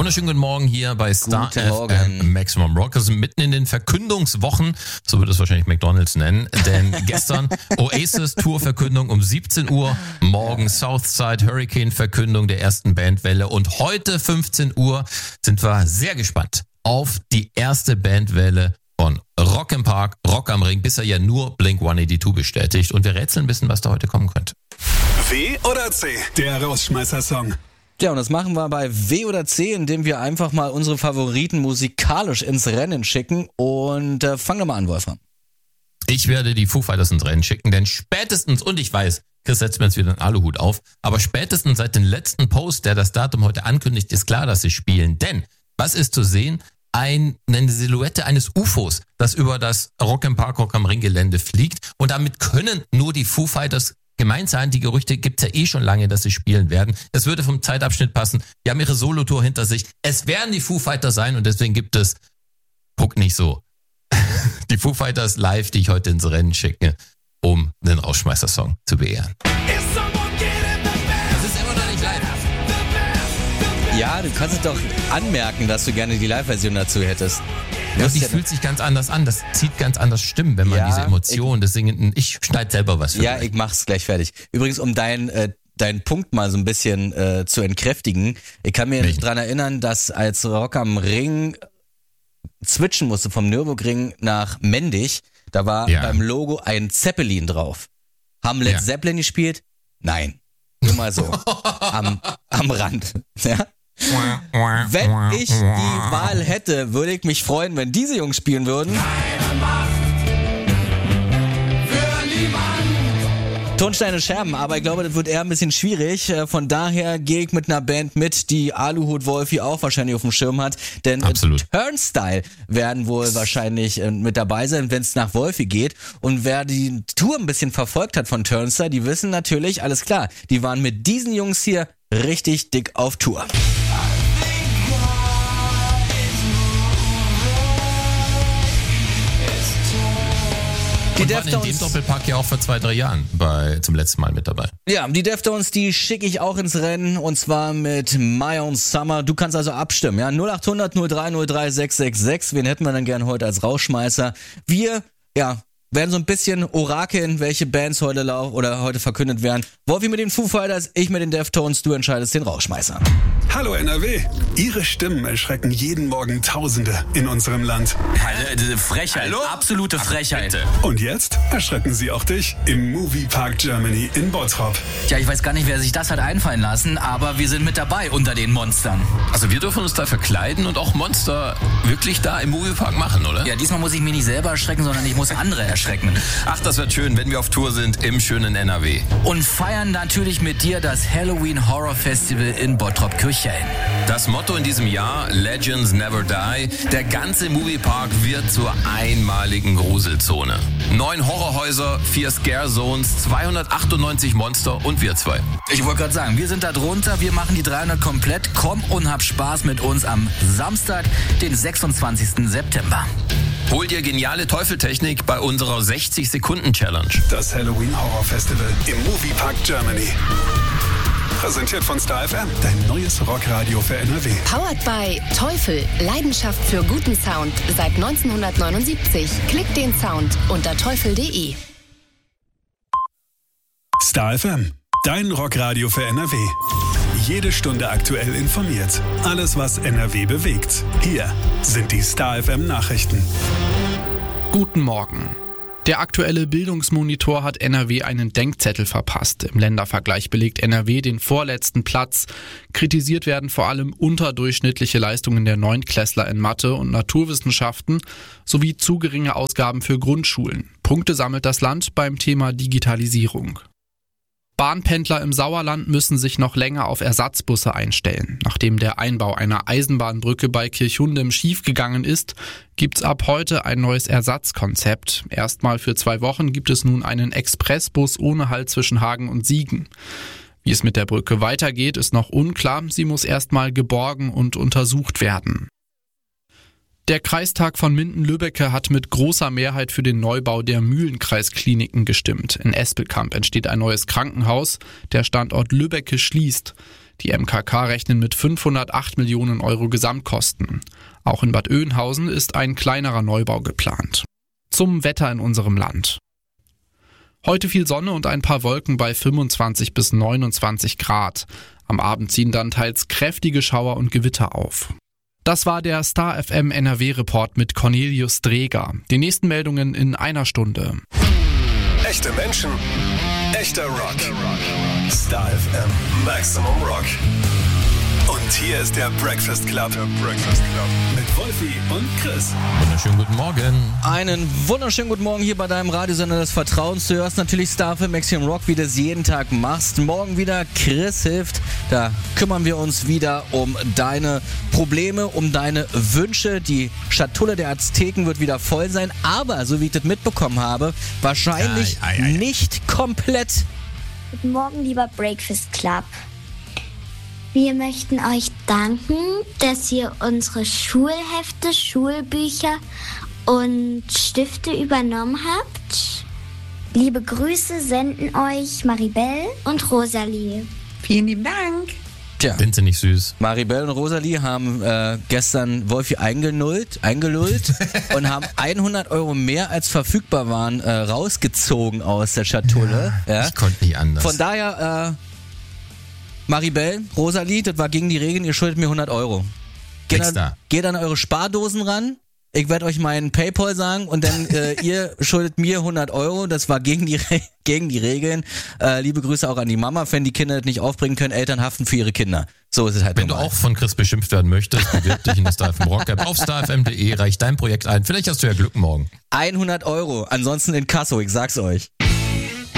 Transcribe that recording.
Wunderschönen guten Morgen hier bei Star FM Maximum Rock. Wir sind mitten in den Verkündungswochen, so wird es wahrscheinlich McDonald's nennen, denn gestern Oasis Tourverkündung um 17 Uhr, morgen Southside Hurricane Verkündung der ersten Bandwelle und heute 15 Uhr sind wir sehr gespannt auf die erste Bandwelle von Rock im Park, Rock am Ring, bisher ja nur Blink-182 bestätigt und wir rätseln ein bisschen, was da heute kommen könnte. W oder C, der Rausschmeißer-Song. Ja, und das machen wir bei W oder C, indem wir einfach mal unsere Favoriten musikalisch ins Rennen schicken. Und fang doch mal an, Wolfram. Ich werde die Foo Fighters ins Rennen schicken, denn spätestens, und ich weiß, Chris setzt mir jetzt wieder einen Aluhut auf, aber spätestens seit dem letzten Post, der das Datum heute ankündigt, ist klar, dass sie spielen. Denn, was ist zu sehen? Eine Silhouette eines UFOs, das über das Rock im Park, Rock am Ring Gelände fliegt. Und damit können nur die Foo Fighters gemeint sein. Die Gerüchte gibt's ja schon lange, dass sie spielen werden. Das würde vom Zeitabschnitt passen. Die haben ihre Solo-Tour hinter sich. Es werden die Foo Fighters sein und deswegen gibt es, guck nicht so, die Foo Fighters live, die ich heute ins Rennen schicke, um den Rausschmeißer-Song zu beehren. Das ist immer noch nicht live. Ja, du kannst es doch anmerken, dass du gerne die Live-Version dazu hättest. Ja, die fühlt sich ganz anders an. Das zieht ganz anders Stimmen, wenn man diese Emotionen des Singenden. Ich schneide selber was für Ja, euch. ich mach's gleich fertig. Übrigens, um deinen Punkt mal so ein bisschen zu entkräftigen. Ich kann mir dran erinnern, dass als Rock am Ring switchen musste vom Nürburgring nach Mendig, da war beim Logo ein Zeppelin drauf. Haben Led Zeppelin gespielt? Nein. Nur mal so. am Rand. Ja? Wenn ich die Wahl hätte, würde ich mich freuen, wenn diese Jungs spielen würden. Tonsteine Scherben, aber ich glaube, das wird eher ein bisschen schwierig. Von daher gehe ich mit einer Band mit, die Aluhut Wolfi auch wahrscheinlich auf dem Schirm hat. Denn Turnstile werden wohl wahrscheinlich mit dabei sein, wenn es nach Wolfi geht. Und wer die Tour ein bisschen verfolgt hat von Turnstile, die wissen natürlich, alles klar, die waren mit diesen Jungs hier richtig dick auf Tour. Die waren in dem Doppelpack ja auch vor 2-3 Jahren zum letzten Mal mit dabei. Ja, die Deftones, die schicke ich auch ins Rennen und zwar mit My Own Summer. Du kannst also abstimmen, ja? 0800 0303 666. Wen hätten wir dann gern heute als Rausschmeißer? Wir, werden so ein bisschen orakeln, welche Bands heute verkündet werden. Wolfi mit den Foo Fighters, ich mit den Deftones, du entscheidest den Rausschmeißer. Hallo NRW, Ihre Stimmen erschrecken jeden Morgen Tausende in unserem Land. Frechheit, absolute Frechheit. Und jetzt erschrecken sie auch dich im Moviepark Germany in Bottrop. Tja, ich weiß gar nicht, wer sich das hat einfallen lassen, aber wir sind mit dabei unter den Monstern. Also wir dürfen uns da verkleiden und auch Monster wirklich da im Moviepark machen, oder? Ja, diesmal muss ich mich nicht selber erschrecken, sondern ich muss andere erschrecken. Ach, das wird schön, wenn wir auf Tour sind im schönen NRW. Und feiern natürlich mit dir das Halloween Horror Festival in Bottrop-Kirchhain. Das Motto in diesem Jahr, Legends Never Die. Der ganze Moviepark wird zur einmaligen Gruselzone. 9 Horrorhäuser, 4 Scare Zones, 298 Monster und wir 2. Ich wollte gerade sagen, wir sind da drunter, wir machen die 300 komplett. Komm und hab Spaß mit uns am Samstag, den 26. September. Hol dir geniale Teufeltechnik bei unserer 60-Sekunden-Challenge. Das Halloween Horror Festival im Moviepark Germany. Präsentiert von Star FM, dein neues Rockradio für NRW. Powered by Teufel, Leidenschaft für guten Sound seit 1979. Klick den Sound unter teufel.de. Star FM, dein Rockradio für NRW. Jede Stunde aktuell informiert. Alles, was NRW bewegt. Hier sind die Star FM Nachrichten. Guten Morgen. Der aktuelle Bildungsmonitor hat NRW einen Denkzettel verpasst. Im Ländervergleich belegt NRW den vorletzten Platz. Kritisiert werden vor allem unterdurchschnittliche Leistungen der Neunklässler in Mathe und Naturwissenschaften sowie zu geringe Ausgaben für Grundschulen. Punkte sammelt das Land beim Thema Digitalisierung. Bahnpendler im Sauerland müssen sich noch länger auf Ersatzbusse einstellen. Nachdem der Einbau einer Eisenbahnbrücke bei Kirchhundem schiefgegangen ist, gibt's ab heute ein neues Ersatzkonzept. Erstmal für 2 Wochen gibt es nun einen Expressbus ohne Halt zwischen Hagen und Siegen. Wie es mit der Brücke weitergeht, ist noch unklar. Sie muss erstmal geborgen und untersucht werden. Der Kreistag von Minden-Lübbecke hat mit großer Mehrheit für den Neubau der Mühlenkreiskliniken gestimmt. In Espelkamp entsteht ein neues Krankenhaus. Der Standort Lübbecke schließt. Die MKK rechnen mit 508 Millionen Euro Gesamtkosten. Auch in Bad Oeynhausen ist ein kleinerer Neubau geplant. Zum Wetter in unserem Land. Heute viel Sonne und ein paar Wolken bei 25 bis 29 Grad. Am Abend ziehen dann teils kräftige Schauer und Gewitter auf. Das war der Star FM NRW-Report mit Cornelius Dreger. Die nächsten Meldungen in einer Stunde. Echte Menschen, echter Rock. Star FM Maximum Rock. Und hier ist der Breakfast Club. Mit Wolfi und Chris. Wunderschönen guten Morgen. Einen wunderschönen guten Morgen hier bei deinem Radiosender des Vertrauens. Du hörst natürlich Star FM Maximum Rock, wie du es jeden Tag machst. Morgen wieder Chris hilft. Da kümmern wir uns wieder um deine Probleme, um deine Wünsche. Die Schatulle der Azteken wird wieder voll sein. Aber, so wie ich das mitbekommen habe, wahrscheinlich nicht komplett. Guten Morgen, lieber Breakfast Club. Wir möchten euch danken, dass ihr unsere Schulhefte, Schulbücher und Stifte übernommen habt. Liebe Grüße senden euch Maribel und Rosalie. Vielen lieben Dank. Tja, Sind sie nicht süß? Maribel und Rosalie haben gestern Wolfi eingelullt und haben 100 Euro mehr als verfügbar waren rausgezogen aus der Schatulle. Ja. Ich konnte nicht anders. Von daher, Maribel, Rosalie, das war gegen die Regeln, ihr schuldet mir 100 Euro. Geht an eure Spardosen ran, ich werde euch meinen Paypal sagen und dann ihr schuldet mir 100 Euro, das war gegen die Regeln. Liebe Grüße auch an die Mama, wenn die Kinder das nicht aufbringen können, Eltern haften für ihre Kinder. So ist es halt. Wenn du auch von Chris beschimpft werden möchtest, bewirb dich in der Star FM Rock App auf starfm.de, reich dein Projekt ein, vielleicht hast du ja Glück morgen. 100 Euro, ansonsten in Kasso, ich sag's euch.